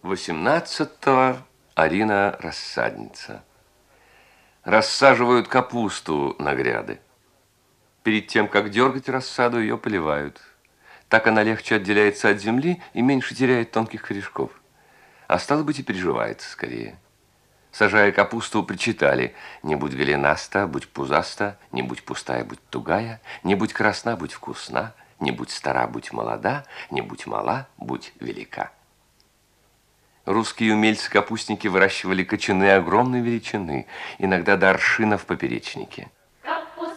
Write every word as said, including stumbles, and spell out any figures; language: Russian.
восемнадцатого Арина рассадница. Рассаживают капусту на гряды. Перед тем, как дергать рассаду, ее поливают. Так она легче отделяется от земли и меньше теряет тонких корешков. А стало быть, и приживается скорее. Сажая капусту, причитали: не будь голенаста, будь пузаста, не будь пустая, будь тугая, не будь красна, будь вкусна, не будь стара, будь молода, не будь мала, будь велика. Русские умельцы-капустники выращивали кочаны огромной величины, иногда до аршина в поперечнике.